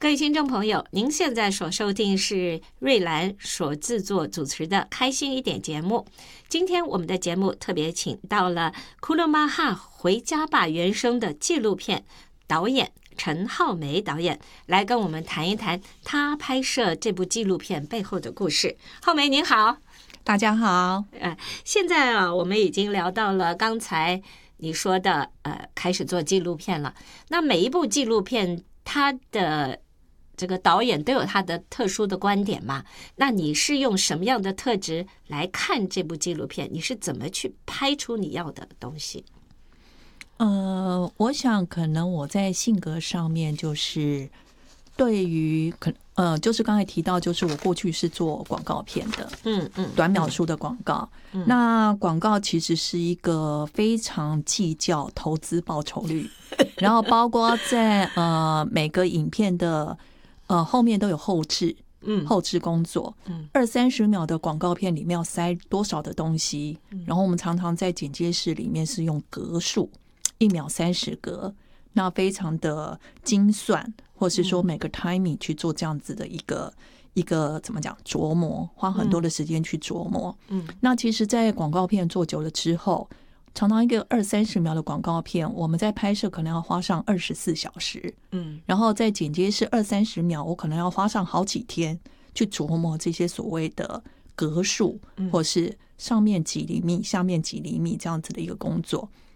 位听众朋友，您现在所收听是瑞兰所制作主持的开心一点节目。今天我们的节目特别请到了库洛玛哈回家吧原声的纪录片导演陈浩梅导演，来跟我们谈一谈他拍摄这部纪录片背后的故事。浩梅您好。 大家好。 现在我们已经聊到了刚才你说的开始做纪录片了。那每一部纪录片它的这个导演都有他的特殊的观点嘛？那你是用什么样的特质来看这部纪录片？你是怎么去拍出你要的东西？ 我想可能我在性格上面就是对于就是刚才提到，就是我过去是做广告片的，短秒数的广告。那广告其实是一个非常计较投资报酬率，然后包括在每个影片的后面都有后置工作，20-30秒的广告片里面要塞多少的东西，然后我们常常在剪接室里面是用格数，1秒30格，那非常的精算，或是说每个 timing 去做这样子的一个怎么讲琢磨，花很多的时间去琢磨。那其实在广告片做久了之后，常常一个20-30秒的广告片，我们在拍摄可能要花上24小时，然后在剪接是20-30秒，我可能要花上好几天去琢磨这些所谓的格数，或是上面几厘米下面几厘米这样子的一个工作。